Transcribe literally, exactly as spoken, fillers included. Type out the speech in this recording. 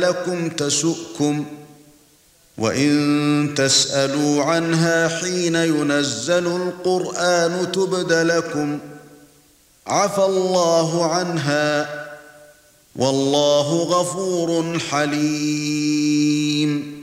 لكم تسؤكم وَإِن تَسْأَلُوا عَنْهَا حِينَ يُنَزَّلُ الْقُرْآنُ تُبْدَ لَكُمْ عَفَا اللَّهُ عَنْهَا وَاللَّهُ غَفُورٌ حَلِيمٌ.